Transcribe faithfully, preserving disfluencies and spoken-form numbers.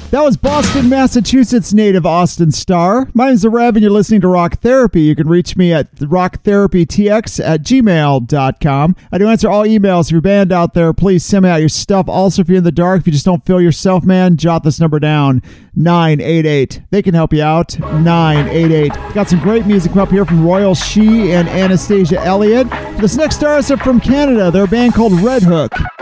That was Boston, Massachusetts native Austin Starr. My name's The Rev, and you're listening to Rock Therapy. You can reach me at rocktherapytx at gmail dot com. I do answer all emails. If you're a band out there, please send me out your stuff. Also, if you're in the dark, if you just don't feel yourself, man, jot this number down, nine eight eight. They can help you out, nine eight eight. Got some great music up here from Royal She and Anastasia Elliott. This next artist are from Canada. They're a band called Red Hook.